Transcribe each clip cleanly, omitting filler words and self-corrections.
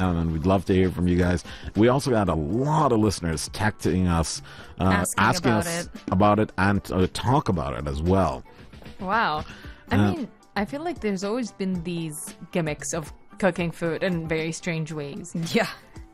and we'd love to hear from you guys. We also got a lot of listeners texting us, asking us about it and talk about it as well. Wow. I mean, I feel like there's always been these gimmicks of cooking food in very strange ways. Yeah.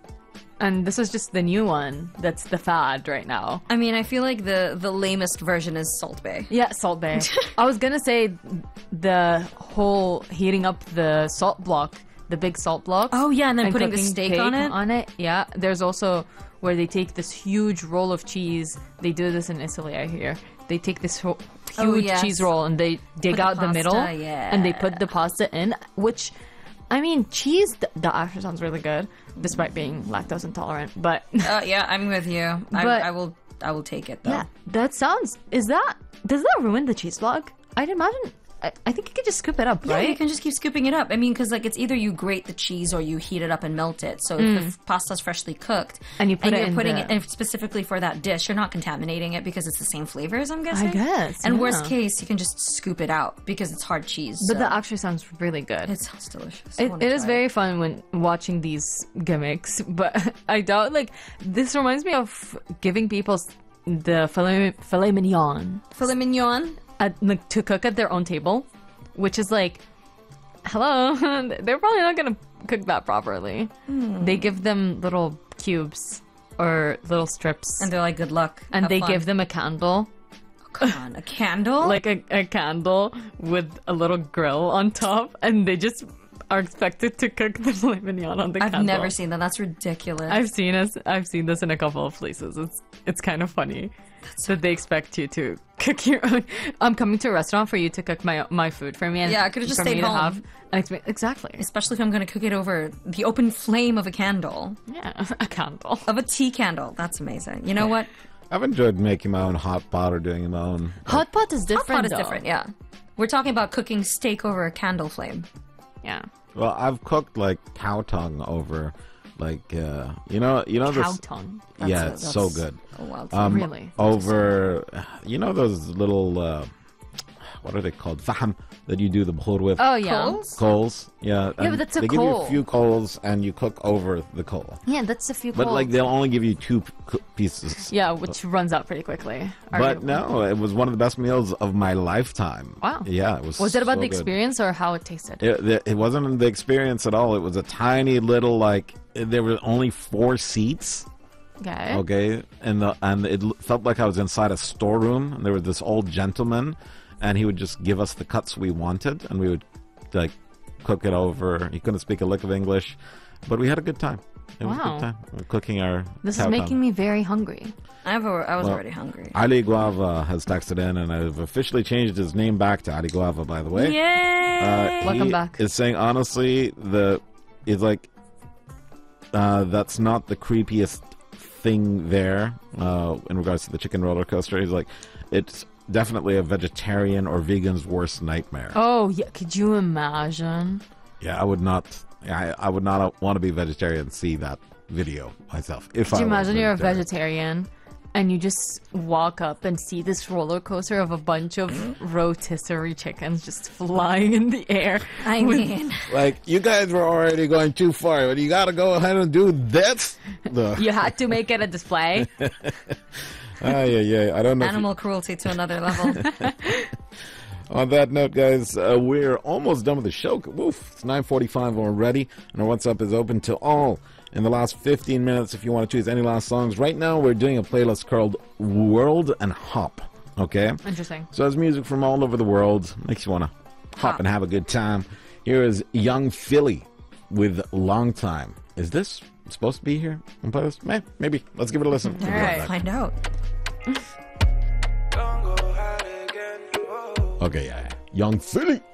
And this is just the new one that's the fad right now. I mean, I feel like the lamest version is Salt Bae. Yeah, Salt Bae. I was gonna say the whole heating up the salt block, the big salt block. Oh yeah, and then putting the steak on it. Yeah, there's also where they take this huge roll of cheese. They do this in Italy, I hear. They take this huge cheese roll and they dig out the middle and they put the pasta in, which... I mean, cheese, that actually sounds really good, despite being lactose intolerant, but... yeah, I'm with you. I will take it, though. Yeah, that sounds... Does that ruin the cheese block? I'd imagine... I think you could just scoop it up, right? Yeah, you can just keep scooping it up. I mean, because it's either you grate the cheese or you heat it up and melt it. So if the pasta's freshly cooked and you're putting it in specifically for that dish, you're not contaminating it because it's the same flavors, I'm guessing. I guess. And worst case, you can just scoop it out because it's hard cheese. But that actually sounds really good. It sounds delicious. It is very fun when watching these gimmicks, but I doubt, this reminds me of giving people the filet mignon. Filet mignon? To cook at their own table. Which is hello, they're probably not going to cook that properly. They give them little cubes or little strips. And they're like, good luck. And they give them a candle. Oh, come on, a candle? Like a candle with a little grill on top. And they just are expected to cook the filet mignon on the candle. I've never seen that. That's ridiculous. I've seen this in a couple of places. It's kind of funny. That they expect you to cook your own. I'm coming to a restaurant for you to cook my food for me. And I could have just stayed home. Exactly. Especially if I'm going to cook it over the open flame of a candle. Yeah, a candle. Of a tea candle. That's amazing. You know what? I've enjoyed making my own hot pot or doing my own... Hot pot is different, Hot pot is different, yeah. We're talking about cooking steak over a candle flame. Yeah. Well, I've cooked, cow tongue over... you know cow this, tongue. It's so good. Oh wow! Really? Over, those little, what are they called? Faham that you do the bhur with. Oh yeah, coals. Yeah. Yeah, but that's a they coal. They give you a few coals and you cook over the coal. Yeah, that's a few coals. But they'll only give you two pieces. Yeah, which runs out pretty quickly. But no, it was one of the best meals of my lifetime. Wow. Yeah, it was. Was it about so the good. experience or how it tasted? It wasn't the experience at all. It was a tiny little there were only 4 seats. Okay, and it felt like I was inside a storeroom. And there was this old gentleman, and he would just give us the cuts we wanted, and we would cook it over. He couldn't speak a lick of English, but we had a good time. It was a good time. We're cooking our. This is making me very hungry. I was already hungry. Ali Guava has texted in, and I've officially changed his name back to Ali Guava. By the way, yay! Welcome back. Is saying honestly, that's not the creepiest thing there in regards to the chicken roller coaster. He's like, it's definitely a vegetarian or vegan's worst nightmare. Oh yeah, could you imagine? Yeah, I would not. I would not want to be vegetarian and see that video myself. Could you imagine you're a vegetarian and you just walk up and see this roller coaster of a bunch of rotisserie chickens just flying in the air? I mean, you guys were already going too far, but you got to go ahead and do this. You had to make it a display. Yeah. I don't know. Animal cruelty to another level. On that note, guys, we're almost done with the show. Woof, it's 9:45 already, and our WhatsApp is open to all in the last 15 minutes if you want to choose any last songs. Right now, we're doing a playlist called World and Hop, okay? Interesting. So it's music from all over the world. Makes you want to hop and have a good time. Here is Young Philly with Long Time. Is this supposed to be here on playlist? Maybe. Let's give it a listen. All right, find out. Okay, yeah. Young Philly.